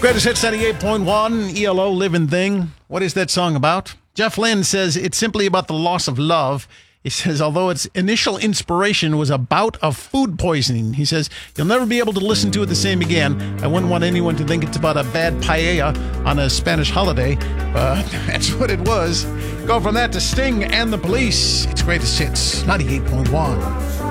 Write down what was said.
Greatest Hits 98.1, ELO, Living Thing. What is that song about? Jeff Lynne says it's simply about the loss of love. He says, although its initial inspiration was a bout of food poisoning, he says, you'll never be able to listen to it the same again. I wouldn't want anyone to think it's about a bad paella on a Spanish holiday, but that's what it was. Go from that to Sting and the Police. It's Greatest Hits 98.1.